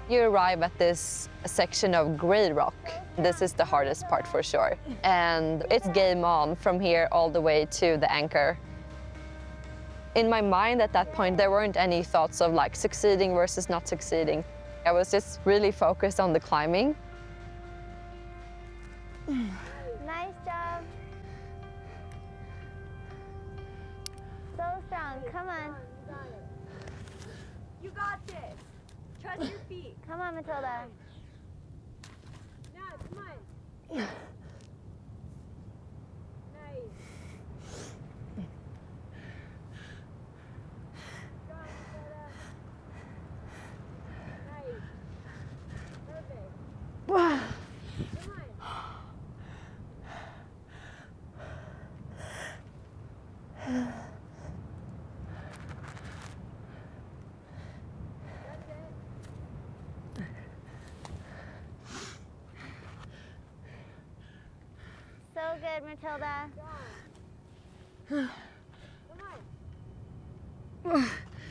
You arrive at this section of grey rock. This is the hardest part for sure. And it's game on from here all the way to the anchor. In my mind at that point, there weren't any thoughts of like succeeding versus not succeeding. I was just really focused on the climbing. Nice job. So strong, come on. You got this. Trust your feet. Come on, Matilda. Now, come on. Nice. Strong, Matilda. Nice. Perfect. Come on. So good, Matilda. Come on.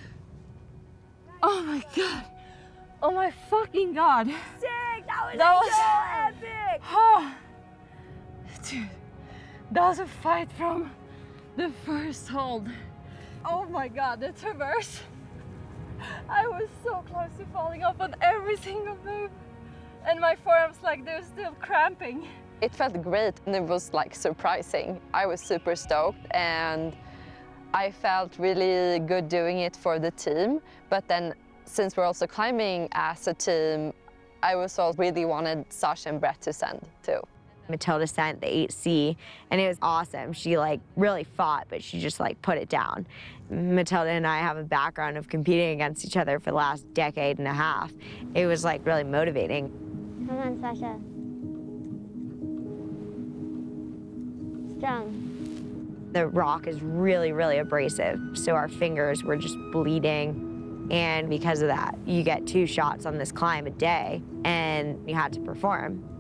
Oh my God. Oh my fucking God. Sick! That That was was- so epic! Oh. Dude, that was a fight from the first hold. Oh my God, the traverse. I was so close to falling off on every single move. And my forearms, like, they're still cramping. It felt great and it was like surprising. I was super stoked and I felt really good doing it for the team. But then since we're also climbing as a team, I was also really wanted Sasha and Brett to send too. Matilda sent the 8C and it was awesome. She like really fought, but she just like put it down. Matilda and I have a background of competing against each other for the last decade and a half. It was like really motivating. Come on, Sasha. Strong. The rock is really, really abrasive, so our fingers were just bleeding. And because of that, you get 2 shots on this climb a day and you had to perform.